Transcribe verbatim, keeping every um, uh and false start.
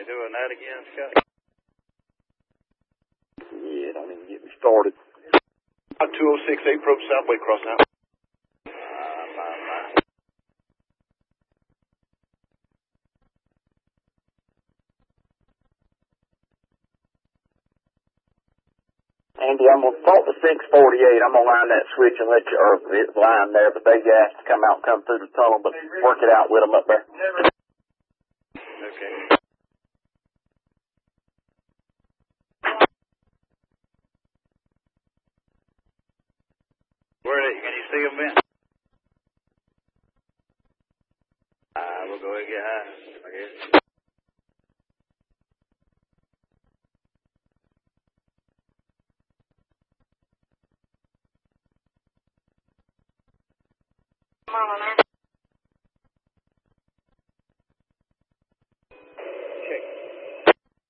They doing that again, Scott? Yeah, don't even get me started. two oh six eight, approach Southway, crossing out. My, my, my. Andy, I'm going to talk to six forty-eight. I'm going to line that switch and let you, or it's line there, but they asked to come out and come through the tunnel, but work it out with them up there. Okay. Where are they? Can you see them, Ben? Uh, we'll go ahead and get high, I guess. Come on, man.